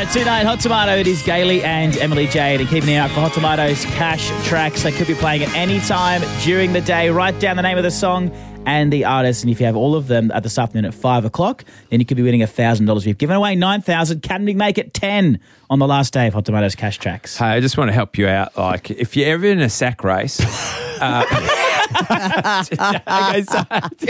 tonight, Hot Tomato. It is Gailey and Emily Jade, and keep an eye out for Hot Tomato's cash tracks. They could be playing at any time during the day. Write down the name of the song and the artist, and if you have all of them at this afternoon at 5 o'clock, then you could be winning $1,000. We've given away 9,000. Can we make it 10 on the last day of Hot Tomato's cash tracks? Hey, I just want to help you out. Like, if you're ever in a sack race... okay, so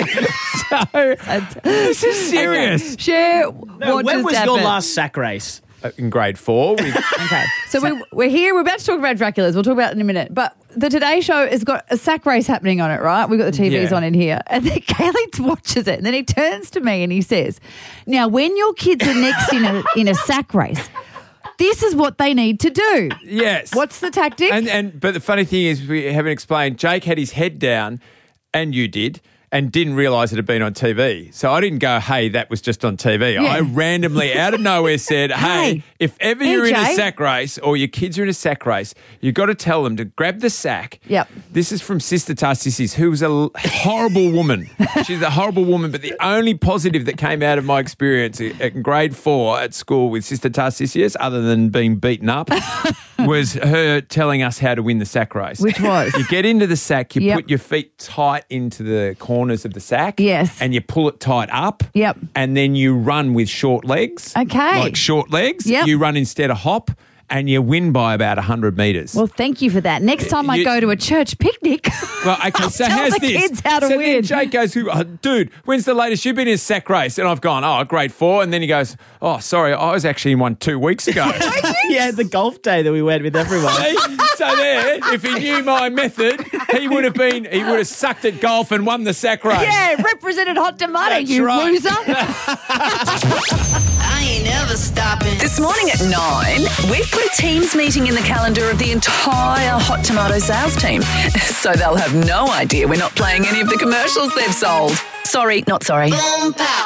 this is serious. Okay. Share When was your last sack race? In grade 4. Okay, so we're here. We're about to talk about Draculas. We'll talk about it in a minute. But the Today Show has got a sack race happening on it, right? We've got the TVs on in here. And then Kaylee watches it. And then he turns to me and he says, now, when your kids are next in a sack race, this is what they need to do. Yes. What's the tactic? But the funny thing is, we haven't explained, Jake had his head down, and you did, and didn't realise it had been on TV. So I didn't go, hey, that was just on TV. Yeah. I randomly, out of nowhere, said, hey, if ever you're in a Jay. sack race or your kids are in a sack race, you've got to tell them to grab the sack. Yep. This is from Sister Tarcisius, who was a horrible woman. She's a horrible woman, but the only positive that came out of my experience in grade 4 at school with Sister Tarcisius, other than being beaten up, was her telling us how to win the sack race. Which was? You get into the sack, you put your feet tight into the corners of the sack. Yes. And you pull it tight up. Yep. And then you run with short legs. Okay. Like short legs. Yep. You run instead of hop. And you win by about 100 metres. Well, thank you for that. Next time I go to a church picnic, well, okay, so tell how's the this? kids how to so win. Then Jake goes, oh, dude, when's the latest you've been in a sack race? And I've gone, grade 4. And then he goes, oh, sorry, I was actually in one 2 weeks ago. Yeah, the golf day that we went with everyone. So there, if he knew my method, he would have sucked at golf and won the sack race. Yeah, represented Hot Tomato, That's you right. loser. I ain't never stopping. This morning at 9, we've put a Teams meeting in the calendar of the entire Hot Tomato sales team. So they'll have no idea we're not playing any of the commercials they've sold. Sorry, not sorry. Boom, pow.